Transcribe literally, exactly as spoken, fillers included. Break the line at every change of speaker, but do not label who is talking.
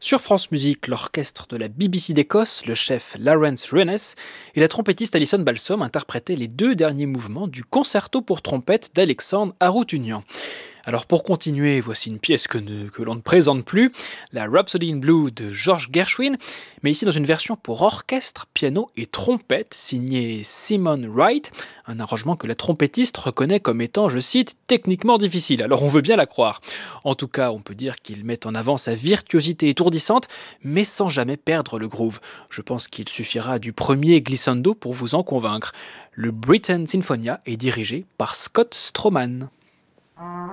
Sur France Musique, l'orchestre de la B B C d'Écosse, le chef Lawrence Renes et la trompettiste Alison Balsom interprétaient les deux derniers mouvements du concerto pour trompette d'Alexandre Aroutunian. Alors pour continuer, voici une pièce que, ne- que l'on ne présente plus, la Rhapsody in Blue de George Gershwin, mais ici dans une version pour orchestre, piano et trompette signée Simon Wright, un arrangement que la trompettiste reconnaît comme étant, je cite, techniquement difficile. Alors on veut bien la croire. En tout cas, on peut dire qu'il met en avant sa virtuosité étourdissante, mais sans jamais perdre le groove. Je pense qu'il suffira du premier glissando pour vous en convaincre. Le Britten Sinfonia est dirigé par Scott Stroman.